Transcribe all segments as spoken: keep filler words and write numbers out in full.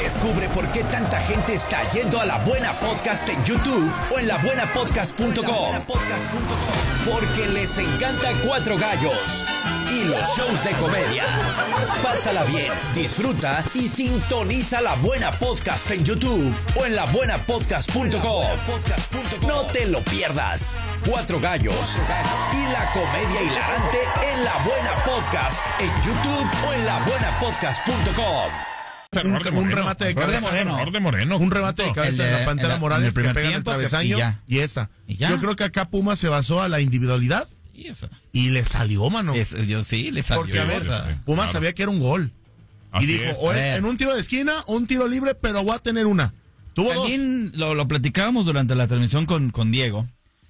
Descubre por qué tanta gente está yendo a La Buena Podcast en YouTube o en la buena podcast punto com. Porque les encanta Cuatro Gallos y los shows de comedia. Pásala bien, disfruta y sintoniza La Buena Podcast en YouTube o en la buena podcast punto com. No te lo pierdas. Cuatro Gallos y la comedia hilarante en La Buena Podcast en YouTube o en la buena podcast punto com. Un, un remate de cabeza. De Moreno. De Moreno. Un remate de cabeza de, de la Pantera en Morales en que pega en el travesaño que, y, y esta. ¿Y Yo creo que acá Puma se basó a la individualidad y, esa. y le salió, mano. Es, yo sí, le salió. Porque a ver, Puma claro. sabía que era un gol. Así y dijo, es. o es en un tiro de esquina o un tiro libre, pero voy a tener una. Tuvo También dos. Lo, lo platicábamos durante la transmisión con, con Diego.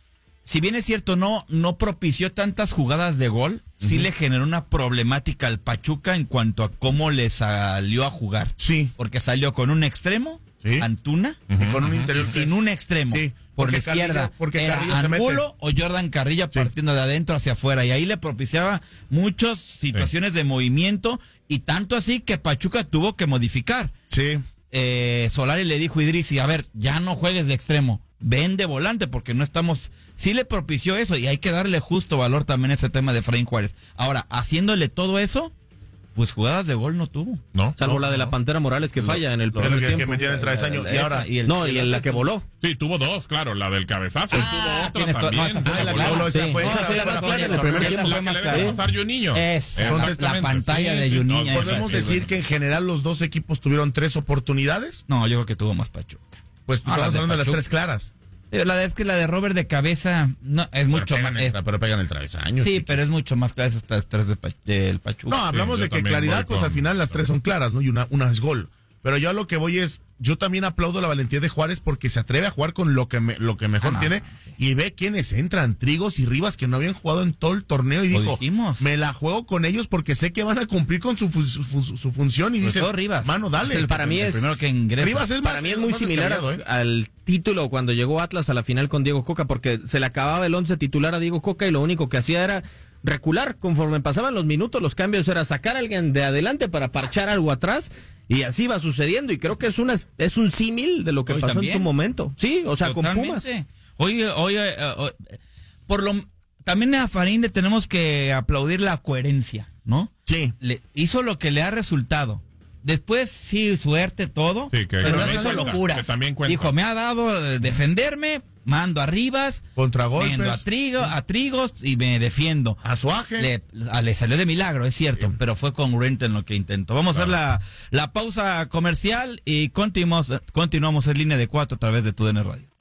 Si bien es cierto, no, no propició tantas jugadas de gol, uh-huh. sí le generó una problemática al Pachuca en cuanto a cómo le salió a jugar. Sí. Porque salió con un extremo, ¿sí? Antuna, uh-huh. con un interior y sin un extremo. Sí. Por la izquierda, Carrillo, porque era Carrillo Angulo o Jordan Carrillo sí. partiendo de adentro hacia afuera. Y ahí le propiciaba muchas situaciones sí. de movimiento y tanto así que Pachuca tuvo que modificar. Sí. Eh, Solari le dijo a Idrissi, a ver, ya no juegues de extremo. Ven de volante porque no estamos... Sí le propició eso y hay que darle justo valor también a ese tema de Efraín Juárez. Ahora, haciéndole todo eso, pues jugadas de gol no tuvo. No. Salvo no, la de la Pantera Morales que lo, falla en el primer tiempo. Que metía en el travesaño y ahora... Y el, no, y en la que voló. Sí, tuvo dos, claro, la del cabezazo. Ah, y tuvo otra también. No, ah, la que voló. Esa fue la más clara en el primer tiempo. La que le debe pasar Juninho. Es la pantalla de Juninho. ¿Podemos decir que en general los dos equipos tuvieron tres oportunidades? No, yo creo que tuvo más Pachuca. Pues estamos hablando de las tres claras. La de es que la de Robert de cabeza no es pero mucho más es, pero pegan el travesaño. Sí, pero es mucho más clara estas tres de del Pachuca. No, hablamos sí, de que claridad, pues con... al final las tres son claras, ¿no? Y una, una es gol. Pero yo a lo que voy es, yo también aplaudo la valentía de Juárez porque se atreve a jugar con lo que me, lo que mejor ah, no, tiene sí. y ve quiénes entran, Trigos y Rivas que no habían jugado en todo el torneo y dijo, me la juego con ellos porque sé que van a cumplir con su, su, su, su función y dice, mano, dale. El, para mí es, primero que ingresa. Rivas es más, para mí es muy similar a, ¿eh? al título cuando llegó Atlas a la final con Diego Coca porque se le acababa el once titular a Diego Coca y lo único que hacía era recular, conforme pasaban los minutos, los cambios era sacar a alguien de adelante para parchar algo atrás y así va sucediendo y creo que es una es un símil de lo que hoy pasó también. En su momento. Sí, o sea, totalmente. Con Pumas. Oye, oye, uh, uh, por lo también a Farín le tenemos que aplaudir la coherencia, ¿no? Sí. Le hizo lo que le ha resultado. Después, sí, suerte, todo, sí, que pero no hizo locuras. Dijo, me ha dado eh, defenderme, mando a Rivas, contragolpes, mando a, trigo, a Trigos y me defiendo. A Suaje. Le, a, le salió de milagro, es cierto, sí. pero fue congruente en lo que intentó. Vamos claro. a hacer la, la pausa comercial y continuamos, continuamos en línea de cuatro a través de TUDN Radio.